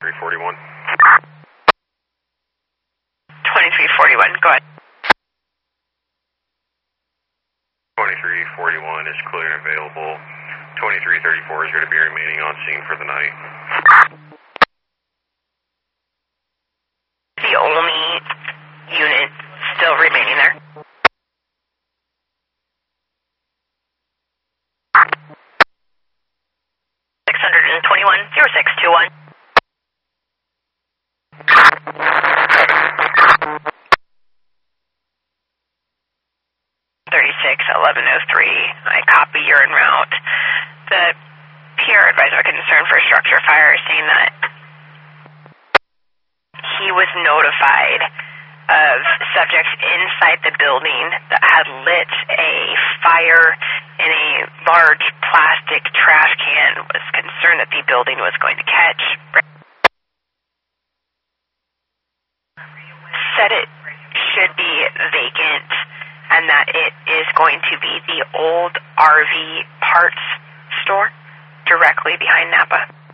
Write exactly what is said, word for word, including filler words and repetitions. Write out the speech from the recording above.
three forty-one. twenty-three forty-one, go ahead. twenty-three forty-one is clear and available. twenty-three thirty-four is going to be remaining on scene for the night. The only unit still remaining there. six twenty-one, zero six two one. thirty-six eleven oh three, I copy, you're en route. The P R advisor concerned for structure fire is saying that he was notified of subjects inside the building that had lit a fire in a large plastic trash can, was concerned that the building was going to catch. Said it should be vacant and that it is going to be the old R V parts store directly behind Napa.